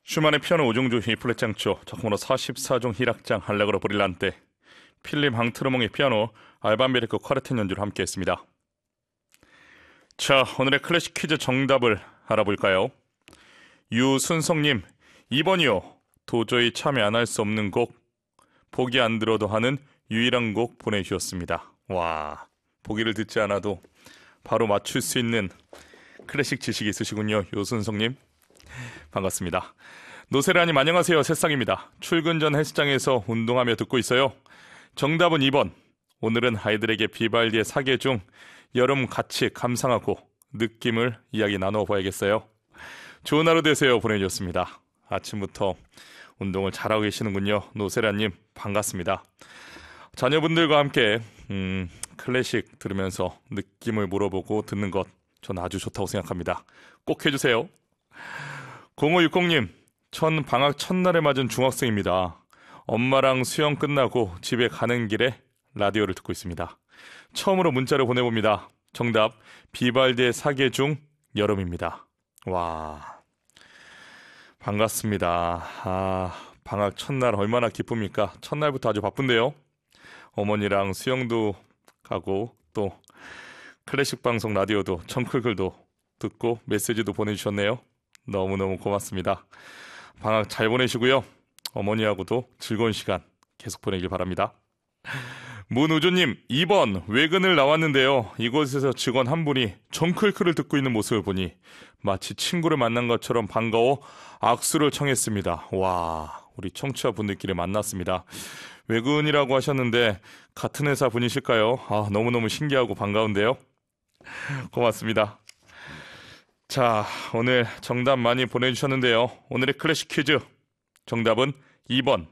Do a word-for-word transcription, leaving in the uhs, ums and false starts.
슈만의 피아노 오 종 주희 플랫 장조, 작품으로 사십사 종 희락장 할레그로 브릴란테, 필립 앙트르몽의 피아노, 알반 베르크 쿼르텟 연주를 함께했습니다. 자, 오늘의 클래식 퀴즈 정답을 알아볼까요? 유순성님, 이 번이요. 도저히 참여 안 할 수 없는 곡, 보기 안 들어도 하는 유일한 곡 보내주셨습니다. 와, 보기를 듣지 않아도 바로 맞출 수 있는 클래식 지식이 있으시군요. 유순성님, 반갑습니다. 노세라님, 안녕하세요. 새싹입니다. 출근 전 헬스장에서 운동하며 듣고 있어요. 정답은 이 번. 오늘은 아이들에게 비발디의 사계 중 여름 같이 감상하고 느낌을 이야기 나누어 봐야겠어요. 좋은 하루 되세요. 보내주셨습니다. 아침부터 운동을 잘하고 계시는군요. 노세라님, 반갑습니다. 자녀분들과 함께 음, 클래식 들으면서 느낌을 물어보고 듣는 것, 전 아주 좋다고 생각합니다. 꼭 해주세요. 공오육공님, 전 방학 첫날에 맞은 중학생입니다. 엄마랑 수영 끝나고 집에 가는 길에 라디오를 듣고 있습니다. 처음으로 문자를 보내봅니다. 정답, 비발디의 사계 중 여름입니다. 와, 반갑습니다. 아, 방학 첫날 얼마나 기쁩니까? 첫날부터 아주 바쁜데요. 어머니랑 수영도 가고 또 클래식 방송 라디오도 청클글도 듣고 메시지도 보내주셨네요. 너무너무 고맙습니다. 방학 잘 보내시고요. 어머니하고도 즐거운 시간 계속 보내길 바랍니다. 문우주님, 이 번 외근을 나왔는데요. 이곳에서 직원 한 분이 정클클을 듣고 있는 모습을 보니 마치 친구를 만난 것처럼 반가워 악수를 청했습니다. 와, 우리 청취자분들끼리 만났습니다. 외근이라고 하셨는데 같은 회사 분이실까요? 아, 너무너무 신기하고 반가운데요. 고맙습니다. 자, 오늘 정답 많이 보내주셨는데요. 오늘의 클래식 퀴즈 정답은 이 번